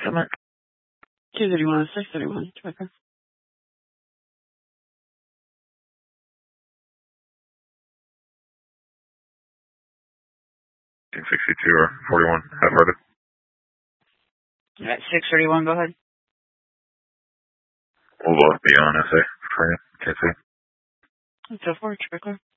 Summit. 231, 631, Trevor. 62 or 41, half-hearted. At 631, go ahead. We'll be on SA for you, can't see. Go forward, Trevor.